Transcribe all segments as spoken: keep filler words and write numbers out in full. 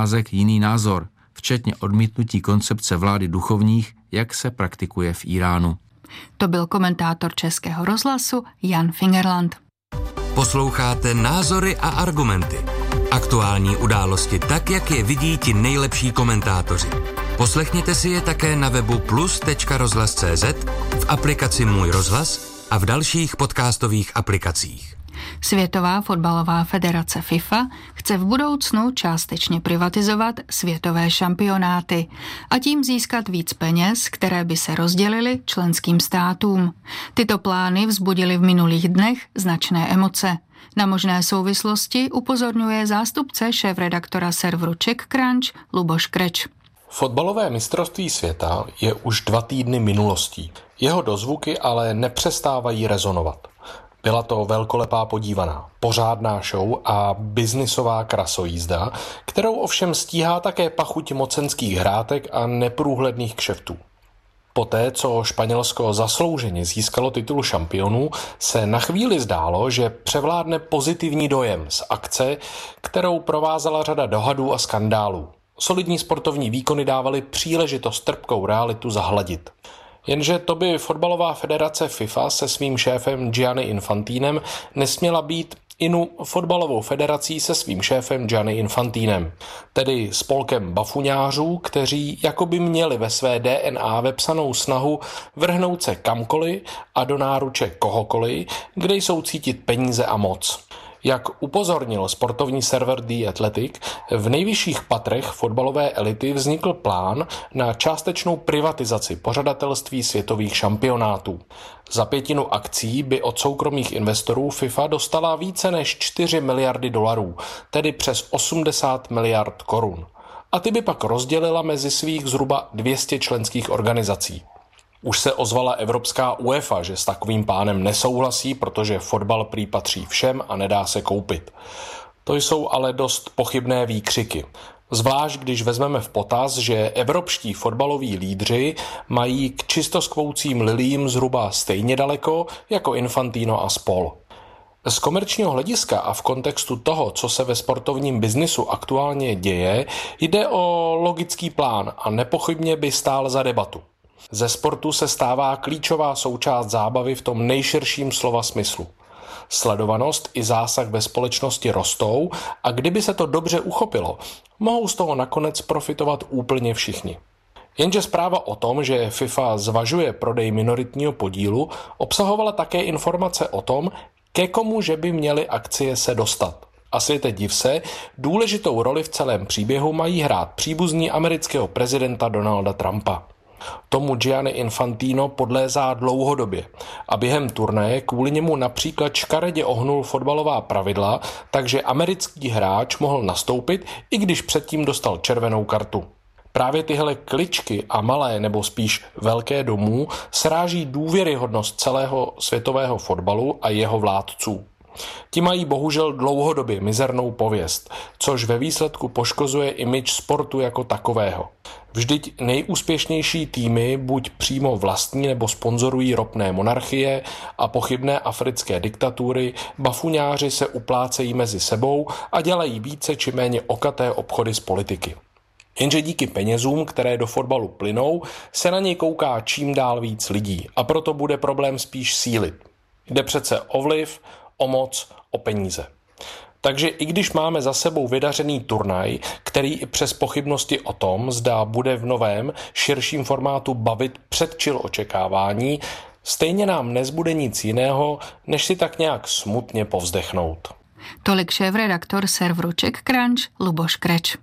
otázek jiný názor, včetně odmítnutí koncepce vlády duchovních, jak se praktikuje v Íránu. To byl komentátor Českého rozhlasu Jan Fingerland. Posloucháte Názory a argumenty. Aktuální události tak, jak je vidí ti nejlepší komentátoři. Poslechněte si je také na webu plus tečka rozhlas tečka cé zet, v aplikaci Můj rozhlas a v dalších podcastových aplikacích. Světová fotbalová federace FIFA chce v budoucnu částečně privatizovat světové šampionáty a tím získat víc peněz, které by se rozdělily členským státům. Tyto plány vzbudily v minulých dnech značné emoce. Na možné souvislosti upozorňuje zástupce šéfredaktora serveru CzechCrunch Luboš Kreč. Fotbalové mistrovství světa je už dva týdny minulostí. Jeho dozvuky ale nepřestávají rezonovat. Byla to velkolepá podívaná, pořádná show a biznisová krasojízda, kterou ovšem stíhá také pachuť mocenských hrátek a neprůhledných kšeftů. Poté, co Španělsko zaslouženě získalo titul šampionů, se na chvíli zdálo, že převládne pozitivní dojem z akce, kterou provázela řada dohadů a skandálů. Solidní sportovní výkony dávaly příležitost trpkou realitu zahladit. Jenže to by fotbalová federace FIFA se svým šéfem Gianni Infantinem nesměla být inu fotbalovou federací se svým šéfem Gianni Infantinem, tedy spolkem bafuňářů, kteří jakoby měli ve své D N A vepsanou snahu vrhnout se kamkoliv a do náruče kohokoliv, kde jsou cítit peníze a moc. Jak upozornil sportovní server The Athletic, v nejvyšších patrech fotbalové elity vznikl plán na částečnou privatizaci pořadatelství světových šampionátů. Za pětinu akcí by od soukromých investorů FIFA dostala více než čtyři miliardy dolarů, tedy přes osmdesát miliard korun. A ty by pak rozdělila mezi svých zhruba dvě stě členských organizací. Už se ozvala Evropská UEFA, že s takovým plánem nesouhlasí, protože fotbal prý patří všem a nedá se koupit. To jsou ale dost pochybné výkřiky. Zvlášť když vezmeme v potaz, že evropští fotbaloví lídři mají k čistoskvoucím lilím zhruba stejně daleko jako Infantino a spol. Z komerčního hlediska a v kontextu toho, co se ve sportovním biznisu aktuálně děje, jde o logický plán a nepochybně by stál za debatu. Ze sportu se stává klíčová součást zábavy v tom nejširším slova smyslu. Sledovanost i zásah ve společnosti rostou a kdyby se to dobře uchopilo, mohou z toho nakonec profitovat úplně všichni. Jenže zpráva o tom, že FIFA zvažuje prodej minoritního podílu, obsahovala také informace o tom, ke komu že by měly akcie se dostat. A světe div se, důležitou roli v celém příběhu mají hrát příbuzní amerického prezidenta Donalda Trumpa. Tomu Gianni Infantino podlézá dlouhodobě a během turnaje kvůli němu například škaredě ohnul fotbalová pravidla, takže americký hráč mohl nastoupit, i když předtím dostal červenou kartu. Právě tyhle kličky a malé nebo spíš velké domů sráží důvěryhodnost celého světového fotbalu a jeho vládců. Ti mají bohužel dlouhodobě mizernou pověst, což ve výsledku poškozuje image sportu jako takového. Vždyť nejúspěšnější týmy buď přímo vlastní nebo sponzorují ropné monarchie a pochybné africké diktatury, bafuňáři se uplácejí mezi sebou a dělají více či méně okaté obchody s politiky. Jenže díky penězům, které do fotbalu plynou, se na něj kouká čím dál víc lidí a proto bude problém spíš sílit. Jde přece o vliv, o moc, o peníze. Takže i když máme za sebou vydařený turnaj, který i přes pochybnosti o tom, zda bude v novém, širším formátu bavit, předčil očekávání, stejně nám nezbude nic jiného, než si tak nějak smutně povzdechnout. Tolik šéfredaktor serveru CzechCrunch Luboš Kreč.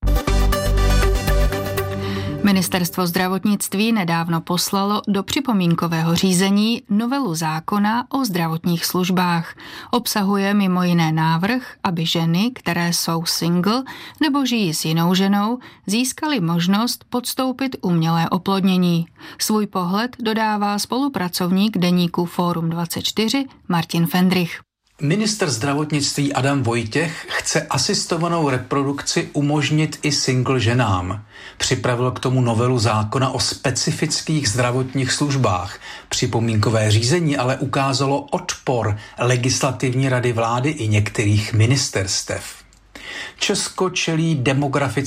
Ministerstvo zdravotnictví nedávno poslalo do připomínkového řízení novelu zákona o zdravotních službách. Obsahuje mimo jiné návrh, aby ženy, které jsou single nebo žijí s jinou ženou, získaly možnost podstoupit umělé oplodnění. Svůj pohled dodává spolupracovník deníku Fórum dvacet čtyři Martin Fendrich. Ministr zdravotnictví Adam Vojtěch chce asistovanou reprodukci umožnit i single ženám. Připravil k tomu novelu zákona o specifických zdravotních službách. Připomínkové řízení ale ukázalo odpor Legislativní rady vlády i některých ministerstev. Česko čelí demografické